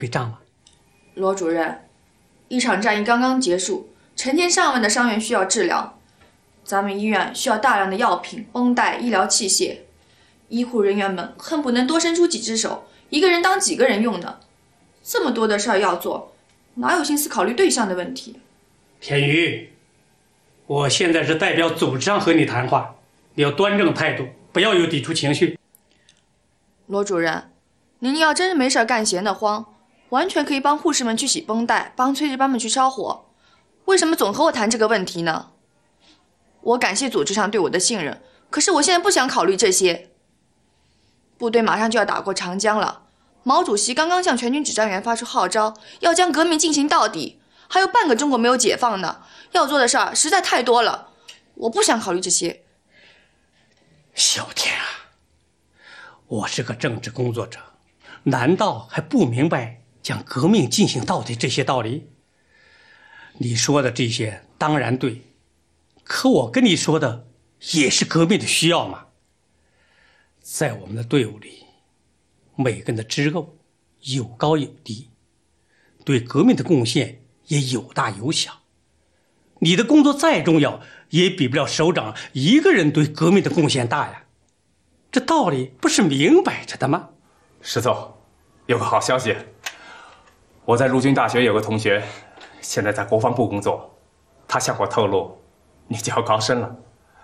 被占了。 罗主任，一场战役刚刚结束，成千上万的伤员需要治疗，咱们医院需要大量的药品、绷带、医疗器械，医护人员们恨不能多伸出几只手，一个人当几个人用呢。这么多的事儿要做，哪有心思考虑对象的问题？ 田宇，我现在是代表组织上和你谈话，你要端正态度，不要有抵触情绪。 罗主任，您要真是没事干闲得慌，完全可以帮护士们去洗绷带，帮炊事班们去烧火，为什么总和我谈这个问题呢？我感谢组织上对我的信任，可是我现在不想考虑这些。部队马上就要打过长江了，毛主席刚刚向全军指战员发出号召，要将革命进行到底，还有半个中国没有解放呢，要做的事儿实在太多了，我不想考虑这些。 小田啊，我是个政治工作者，难道还不明白将革命进行到底这些道理？你说的这些当然对，可我跟你说的也是革命的需要嘛。在我们的队伍里，每个人的职务有高有低，对革命的贡献也有大有小。你的工作再重要，也比不了首长一个人对革命的贡献大呀。这道理不是明摆着的吗？ 石总，有个好消息，我在陆军大学有个同学，现在在国防部工作，他向我透露，你就要高升了。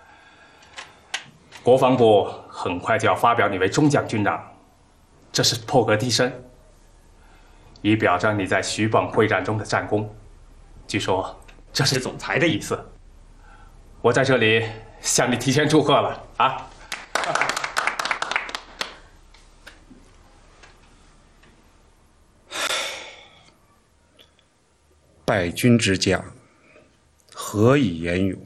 国防部很快就要发表你为中将军长，这是破格提升，以表彰你在徐蚌会战中的战功。据说这是总裁的意思，我在这里向你提前祝贺了啊！ 败军之将，何以言勇？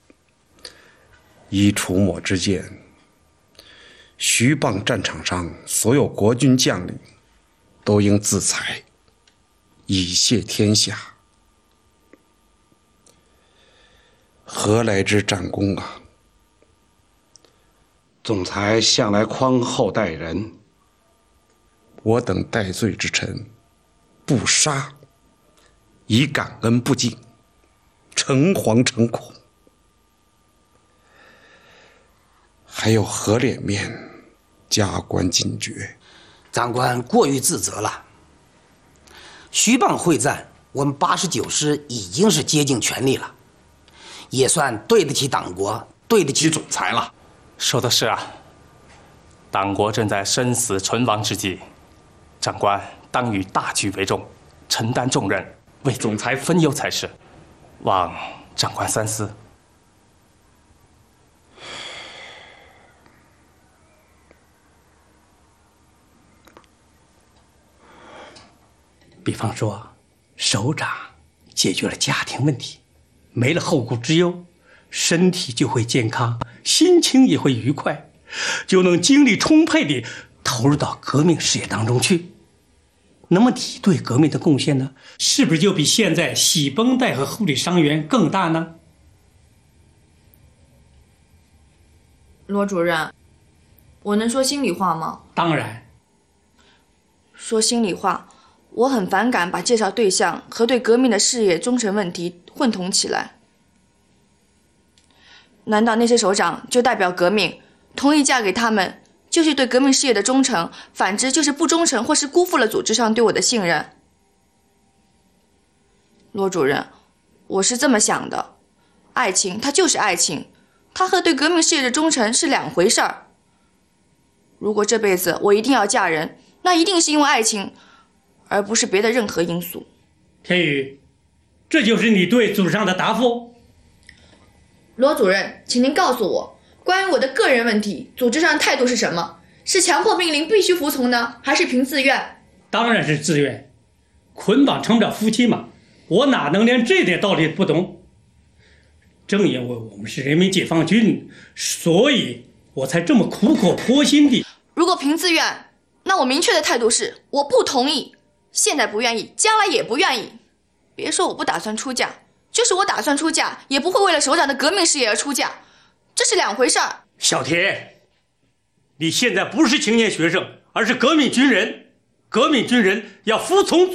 依楚抹之见，徐蚌战场上所有国军将领都应自裁，以谢天下。何来之战功啊？总裁向来宽厚待人，我等戴罪之臣，不杀，以感恩不尽，诚惶诚恐，还有何脸面加官进爵？ 长官过于自责了。徐蚌会战，我们89师已经是竭尽全力了，也算对得起党国，对得起总裁了。 说的是啊，党国正在生死存亡之际，长官当以大局为重，承担重任，为总裁分忧才是，望长官三思。 比方说，首长解决了家庭问题，没了后顾之忧，身体就会健康，心情也会愉快，就能精力充沛地投入到革命事业当中去。那么你对革命的贡献呢，是不是就比现在洗绷带和护理伤员更大呢？ 罗主任，我能说心里话吗？ 当然。 说心里话，我很反感把介绍对象和对革命的事业忠诚问题混同起来。难道那些首长就代表革命，同意嫁给他们就是对革命事业的忠诚，反之就是不忠诚或是辜负了组织上对我的信任？罗主任，我是这么想的，爱情它就是爱情，它和对革命事业的忠诚是两回事儿。如果这辈子我一定要嫁人，那一定是因为爱情，而不是别的任何因素。 天宇，这就是你对组织上的答复？ 罗主任，请您告诉我，关于我的个人问题，组织上的态度是什么？是强迫命令必须服从呢，还是凭自愿？ 当然是自愿，捆绑成不了夫妻嘛，我哪能连这点道理不懂？正因为我们是人民解放军，所以我才这么苦口婆心地。 如果凭自愿，那我明确的态度是我不同意，现在不愿意，将来也不愿意。别说我不打算出嫁，就是我打算出嫁，也不会为了首长的革命事业而出嫁，这是两回事儿。 小田，你现在不是青年学生，而是革命军人， 革命军人要服从